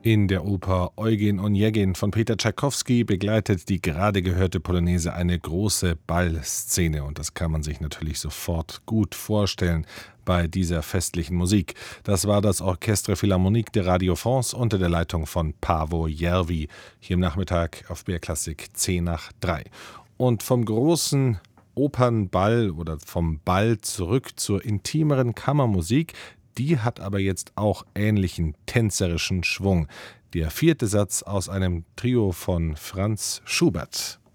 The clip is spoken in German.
In der Oper Eugen Onegin von Peter Tschaikowski begleitet die gerade gehörte Polonaise eine große Ballszene. Und das kann man sich natürlich sofort gut vorstellen bei dieser festlichen Musik. Das war das Orchestre Philharmonique de Radio France unter der Leitung von Paavo Järvi, hier im Nachmittag auf BR Klassik 10 nach 3. Und vom großen Opernball oder vom Ball zurück zur intimeren Kammermusik. Die hat aber jetzt auch ähnlichen tänzerischen Schwung. Der vierte Satz aus einem Trio von Franz Schubert.